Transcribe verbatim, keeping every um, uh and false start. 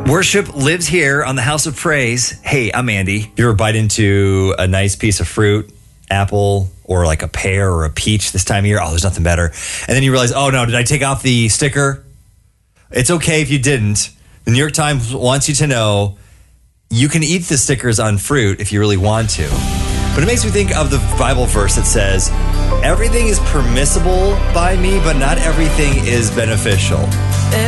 Worship lives here on the House of Praise. Hey, I'm Andy. You ever bite into a nice piece of fruit, apple, or like a pear or a peach this time of year? Oh, there's nothing better. And then you realize, oh no, did I take off the sticker? It's okay if you didn't. The New York Times wants you to know you can eat the stickers on fruit if you really want to. But it makes me think of the Bible verse that says, everything is permissible by me, but not everything is beneficial.